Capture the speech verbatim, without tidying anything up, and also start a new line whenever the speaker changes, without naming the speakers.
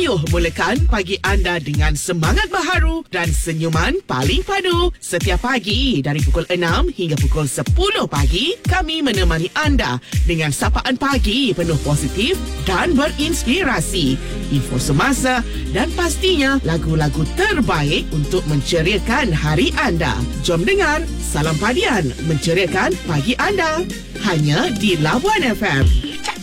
Ayuh mulakan pagi anda dengan semangat baharu dan senyuman paling padu. Setiap pagi dari pukul enam hingga pukul sepuluh pagi, kami menemani anda dengan sapaan pagi penuh positif dan berinspirasi. Info semasa dan pastinya lagu-lagu terbaik untuk menceriakan hari anda. Jom dengar Salam Padian menceriakan pagi anda. Hanya di Labuan F M